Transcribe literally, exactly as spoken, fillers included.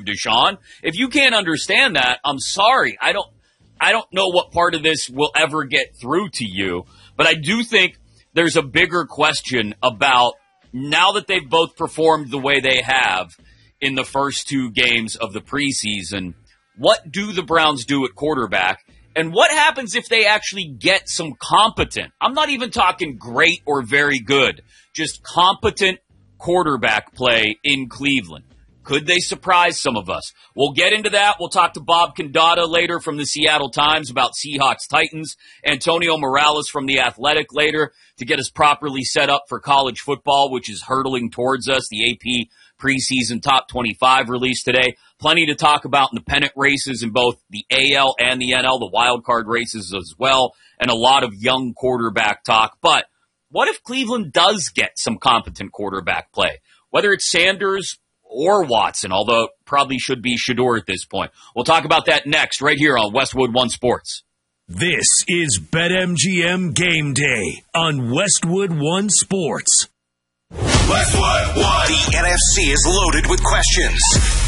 Deshaun. If you can't understand that, I'm sorry. I don't I don't know what part of this will ever get through to you. But I do think there's a bigger question about now that they've both performed the way they have in the first two games of the preseason, what do the Browns do at quarterback? And what happens if they actually get some competent, I'm not even talking great or very good, just competent quarterback play in Cleveland? Could they surprise some of us? We'll get into that. We'll talk to Bob Condata later from the Seattle Times about Seahawks-Titans. Antonio Morales from The Athletic later to get us properly set up for college football, which is hurtling towards us. The A P preseason top twenty-five released today. Plenty to talk about in the pennant races in both the A L and the N L, the wild card races as well, and a lot of young quarterback talk. But what if Cleveland does get some competent quarterback play? Whether it's Sanders or Watson, although it probably should be Shedeur at this point. We'll talk about that next right here on Westwood One Sports. This is BetMGM Game Day on Westwood One Sports. Westwood One. The N F C is loaded with questions.